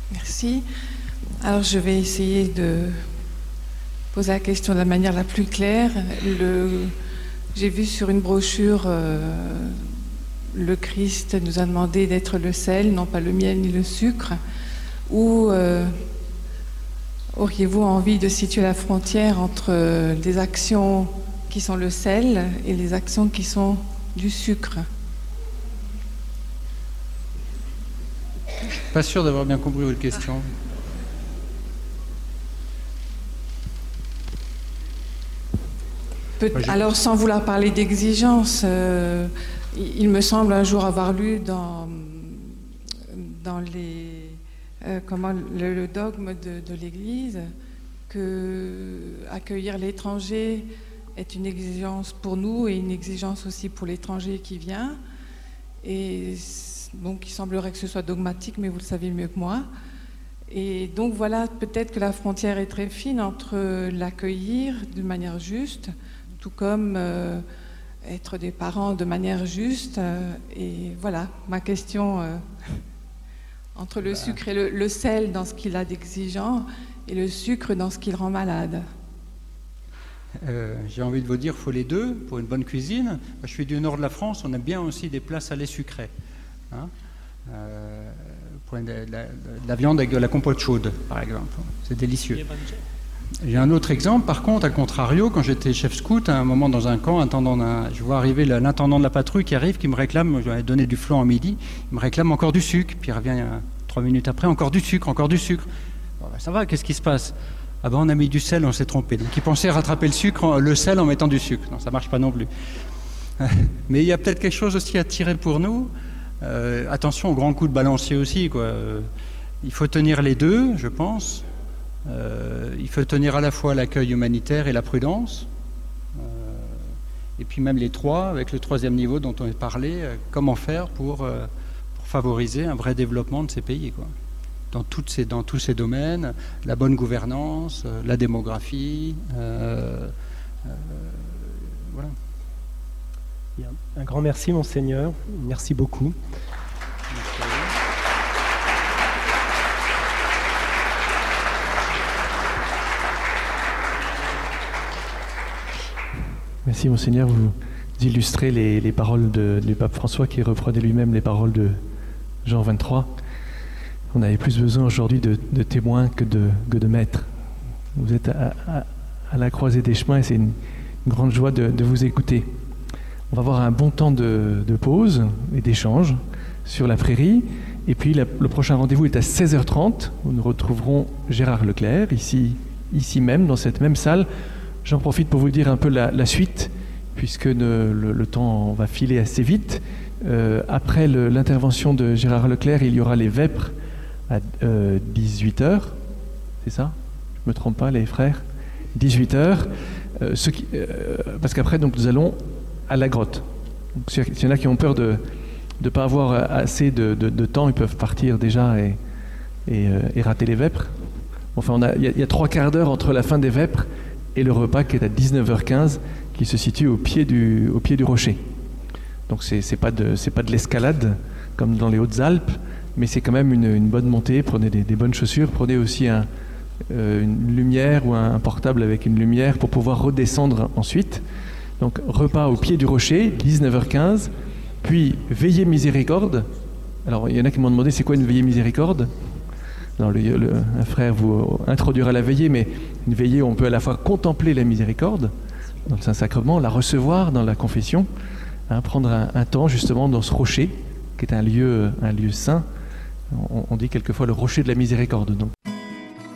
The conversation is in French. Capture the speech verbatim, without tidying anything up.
Merci. Alors, je vais essayer de poser la question de la manière la plus claire. Le... J'ai vu sur une brochure, euh, le Christ nous a demandé d'être le sel, non pas le miel ni le sucre. Où euh, auriez-vous envie de situer la frontière entre des actions qui sont le sel et les actions qui sont du sucre? Pas sûr d'avoir bien compris votre question. Peut- Alors, sans vouloir parler d'exigence, euh, il me semble un jour avoir lu dans, dans les, euh, comment, le, le dogme de, de l'Église que accueillir l'étranger est une exigence pour nous et une exigence aussi pour l'étranger qui vient. Et donc, il semblerait que ce soit dogmatique, mais vous le savez mieux que moi. Et donc, voilà, peut-être que la frontière est très fine entre l'accueillir de manière juste, tout comme euh, être des parents de manière juste. Euh, et voilà, ma question euh, entre le sucre et le, le sel dans ce qu'il a d'exigeant et le sucre dans ce qu'il rend malade. Euh, j'ai envie de vous dire, il faut les deux pour une bonne cuisine. Moi, je suis du nord de la France, on aime bien aussi des plats salés sucrés. Hein euh, pour de la, de la viande avec de la compote chaude, par exemple. C'est délicieux. J'ai un autre exemple, par contre, à contrario, quand j'étais chef scout, à un moment dans un camp, intendant d'un, je vois arriver l'intendant de la patrouille qui arrive, qui me réclame, je lui ai donné du flan à midi, il me réclame encore du sucre, puis il revient euh, trois minutes après, encore du sucre, encore du sucre. Bon, ben, ça va, qu'est-ce qui se passe? Ah ben on a mis du sel, on s'est trompé. Donc il pensait rattraper le sucre, le sel en mettant du sucre. Non, ça marche pas non plus. Mais il y a peut-être quelque chose aussi à tirer pour nous. Euh, attention au grand coup de balancier aussi, quoi. Euh, il faut tenir les deux, je pense. Euh, il faut tenir à la fois l'accueil humanitaire et la prudence. Euh, et puis même les trois, avec le troisième niveau dont on a parlé, euh, comment faire pour, euh, pour favoriser un vrai développement de ces pays, quoi. Dans, toutes ces, dans tous ces domaines, la bonne gouvernance, euh, la démographie, euh, euh, voilà. Bien. Un grand merci, Monseigneur. Merci beaucoup. Merci. Merci, Monseigneur. Vous illustrez les, les paroles de, du pape François qui reprenait lui-même les paroles de Jean vingt-trois. On avait plus besoin aujourd'hui de, de témoins que de, que de maîtres. Vous êtes à, à, à la croisée des chemins et c'est une, une grande joie de, de vous écouter. On va avoir un bon temps de, de pause et d'échange sur la prairie. Et puis la, le prochain rendez-vous est à seize heures trente, où nous retrouverons Gérard Leclerc, ici, ici même, dans cette même salle. J'en profite pour vous dire un peu la, la suite, puisque ne, le, le temps va filer assez vite. Euh, après le, l'intervention de Gérard Leclerc, il y aura les vêpres à euh, dix-huit heures, c'est ça? Je ne me trompe pas, les frères? dix-huit heures, euh, ce qui, euh, parce qu'après, donc, nous allons à la grotte. Donc, s'il y en a qui ont peur de ne pas avoir assez de, de, de temps, ils peuvent partir déjà et, et, euh, et rater les vêpres. Enfin, on a, il y a, il y a trois quarts d'heure entre la fin des vêpres et le repas qui est à dix-neuf heures quinze, qui se situe au pied du, au pied du rocher. Donc, c'est, c'est pas de, c'est pas de l'escalade comme dans les Hautes-Alpes, mais c'est quand même une, une bonne montée. Prenez des, des bonnes chaussures, prenez aussi un, euh, une lumière ou un portable avec une lumière pour pouvoir redescendre ensuite. Donc repas au pied du rocher, dix-neuf heures quinze, puis veillée miséricorde. Alors il y en a qui m'ont demandé c'est quoi une veillée miséricorde. Non, le, le, un frère vous introduira la veillée, mais une veillée où on peut à la fois contempler la miséricorde dans le Saint-Sacrement, la recevoir dans la confession, hein, prendre un, un temps justement dans ce rocher qui est un lieu, un lieu saint. On, on dit quelquefois le rocher de la miséricorde. Donc